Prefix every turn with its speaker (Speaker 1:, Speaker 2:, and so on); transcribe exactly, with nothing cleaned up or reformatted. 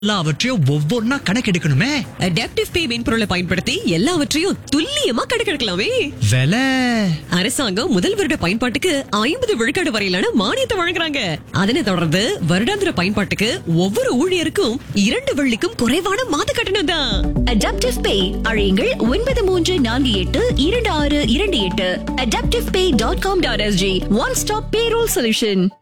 Speaker 1: எல்லாவற்றையும் ஒவ்வொன்னா கணக்கெடுக்கணுமே.
Speaker 2: அடாப்டிவ் பே மென்பொருளை பயன்படுத்தி எல்லாவற்றையும் துல்லியமா கணக்கெடுக்கலாமே.
Speaker 1: விலை
Speaker 2: அரசாங்கம் முதல் வருட பயன்பாட்டுக்கு ஐம்பது விழுக்காடு வரையிலான மானியத்தை வழங்குறாங்க. அதனை தொடர்ந்து வருடாந்திர பயன்பாட்டுக்கு ஒவ்வொரு ஊழியருக்கும் இரண்டு வெள்ளிக்கும் குறைவான மாத கட்டணம் தான்.
Speaker 3: அடாப்டிவ் பே அழையுங்கள் ஒன்பது மூன்று நான்கு எட்டு இரண்டு ஆறு இரண்டு எட்டு. அடாப்டிவ் பே dot com dot SG. One stop payroll solution.